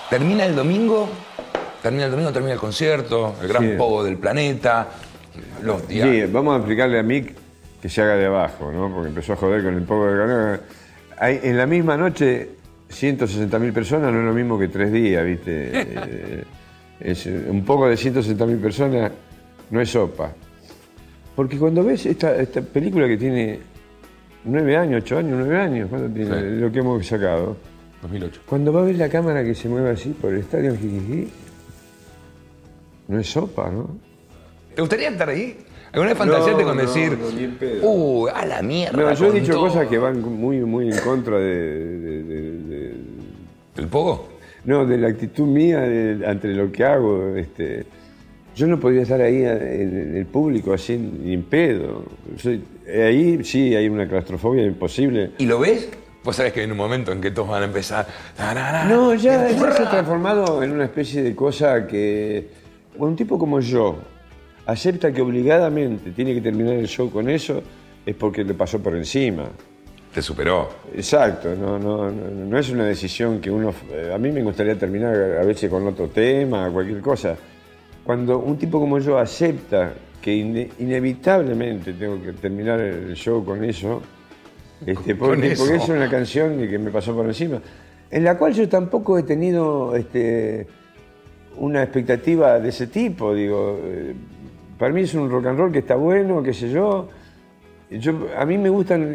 Termina el domingo, termina el concierto, el gran pogo del planeta, los días. Sí, vamos a explicarle a Mick que se haga de abajo, ¿no? Porque empezó a joder con el pogo del canal. En la misma noche, 160.000 personas no es lo mismo que 3 días, ¿viste? Un poco de 160.000 personas no es sopa. Porque cuando ves esta película que tiene 9 años, 8 años, 9 años, ¿cuánto tiene? Sí. Lo que hemos sacado. 2008. Cuando va a ver la cámara que se mueve así por el estadio en Jiquiquí, no es sopa, ¿no? ¿Te gustaría estar ahí? ¿Alguna vez fantaseaste con decir, ni en pedo. a la mierda? No, yo he dicho todo. Cosas que van muy, muy en contra ¿Del pogo? No, de la actitud mía ante lo que hago. Yo no podría estar ahí en el público así ni en pedo. Ahí sí hay una claustrofobia imposible. ¿Y lo ves? Vos sabés que en un momento en que todos van a empezar... No, ya se ha transformado en una especie de cosa que... Un tipo como yo acepta que obligadamente tiene que terminar el show con eso, es porque le pasó por encima. Te superó. Exacto, no es una decisión que uno... A mí me gustaría terminar a veces con otro tema, cualquier cosa. Cuando un tipo como yo acepta que inevitablemente tengo que terminar el show con eso, porque es una canción que me pasó por encima, en la cual yo tampoco he tenido una expectativa de ese tipo, digo. Para mí es un rock and roll que está bueno, qué sé yo. A mí me gustan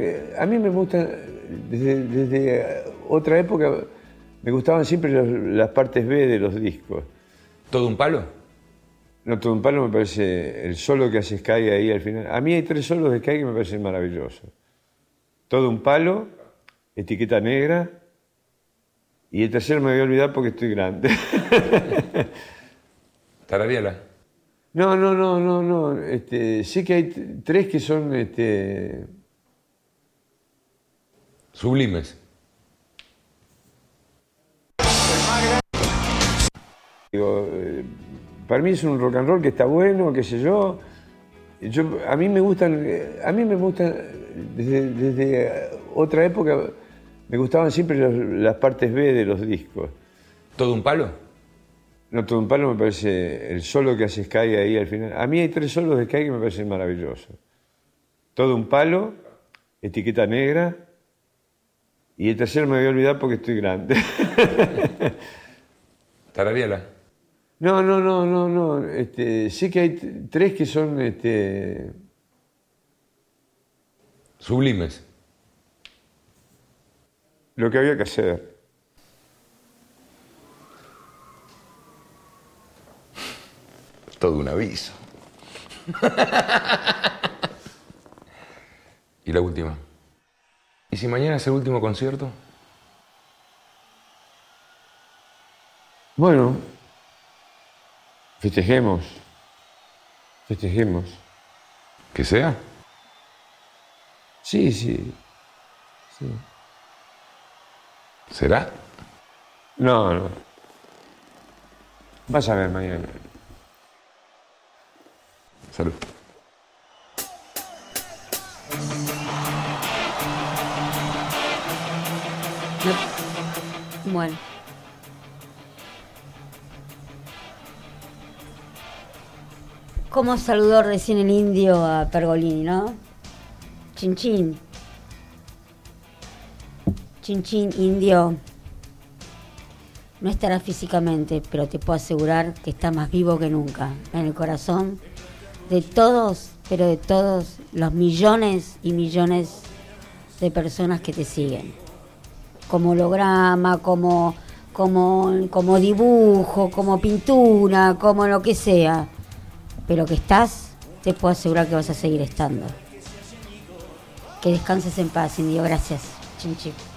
desde otra época, me gustaban siempre las partes B de los discos. ¿Todo un palo? No, Todo un palo me parece el solo que hace Sky ahí al final. A mí hay 3 solos de Sky que me parecen maravillosos. Todo un palo, Etiqueta Negra, y el tercero me voy a olvidar porque estoy grande. Tararíala. No. Sé que hay 3 que son sublimes. Digo, para mí es un rock and roll que está bueno, qué sé yo. A mí me gustan desde otra época, me gustaban siempre las partes B de los discos. ¿Todo un palo? No, Todo un palo me parece el solo que hace Sky ahí al final. A mí hay 3 solos de Sky que me parecen maravillosos. Todo un palo, Etiqueta Negra, y el tercero me voy a olvidar porque estoy grande. Tararíala. No. Sé que hay 3 que son sublimes. Lo que había que hacer. Todo un aviso. Y la última. ¿Y si mañana es el último concierto? Bueno, festejemos. ¿Que sea? Sí. ¿Será? No. Vas a ver mañana. Salud. Bueno. ¿Cómo saludó recién el indio a Pergolini, no? Chin chin. Chin chin, indio. No estará físicamente, pero te puedo asegurar que está más vivo que nunca. En el corazón de todos, pero de todos los millones y millones de personas que te siguen. Como holograma, como dibujo, como pintura, como lo que sea. Pero que estás, te puedo asegurar que vas a seguir estando. Que descanses en paz, indio. Gracias. Chin chin.